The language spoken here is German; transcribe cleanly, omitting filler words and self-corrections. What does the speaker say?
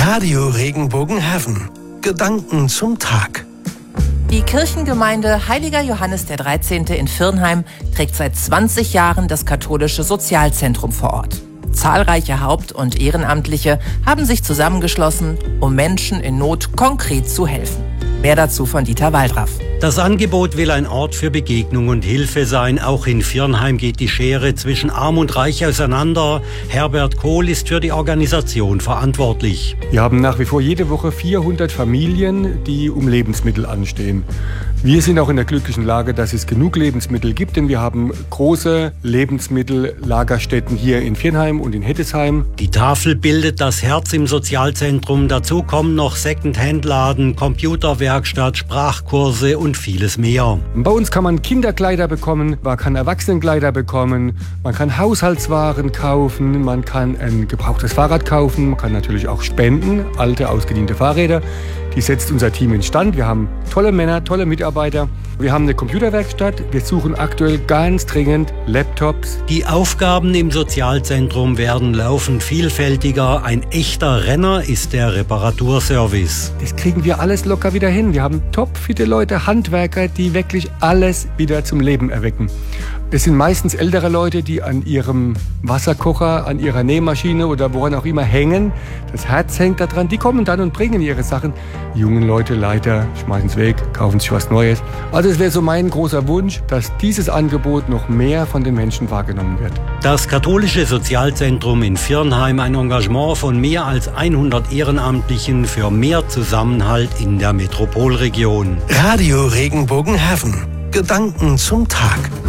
Radio Regenbogenheaven. Gedanken zum Tag. Die Kirchengemeinde Heiliger Johannes der 13. in Viernheim trägt seit 20 Jahren das katholische Sozialzentrum vor Ort. Zahlreiche Haupt- und Ehrenamtliche haben sich zusammengeschlossen, um Menschen in Not konkret zu helfen. Mehr dazu von Dieter Waldraff. Das Angebot will ein Ort für Begegnung und Hilfe sein. Auch in Viernheim geht die Schere zwischen Arm und Reich auseinander. Herbert Kohl ist für die Organisation verantwortlich. Wir haben nach wie vor jede Woche 400 Familien, die um Lebensmittel anstehen. Wir sind auch in der glücklichen Lage, dass es genug Lebensmittel gibt, denn wir haben große Lebensmittellagerstätten hier in Viernheim und in Hettesheim. Die Tafel bildet das Herz im Sozialzentrum. Dazu kommen noch Second-Hand-Laden, Computerwerkstatt, Sprachkurse und vieles mehr. Bei uns kann man Kinderkleider bekommen, man kann Erwachsenenkleider bekommen, man kann Haushaltswaren kaufen, man kann ein gebrauchtes Fahrrad kaufen, man kann natürlich auch spenden, alte, ausgediente Fahrräder. Die setzt unser Team instand. Wir haben tolle Männer, tolle Mitarbeiter. Wir haben eine Computerwerkstatt. Wir suchen aktuell ganz dringend Laptops. Die Aufgaben im Sozialzentrum werden laufend vielfältiger. Ein echter Renner ist der Reparaturservice. Das kriegen wir alles locker wieder hin. Wir haben topfitte Leute, Handwerker, die wirklich alles wieder zum Leben erwecken. Es sind meistens ältere Leute, die an ihrem Wasserkocher, an ihrer Nähmaschine oder woran auch immer hängen. Das Herz hängt da dran. Die kommen dann und bringen ihre Sachen. Die jungen Leute, Leiter, schmeißen es weg, kaufen sich was Neues. Also es wäre so mein großer Wunsch, dass dieses Angebot noch mehr von den Menschen wahrgenommen wird. Das katholische Sozialzentrum in Viernheim, ein Engagement von mehr als 100 Ehrenamtlichen für mehr Zusammenhalt in der Metropolregion. Radio Regenbogenheaven. Gedanken zum Tag.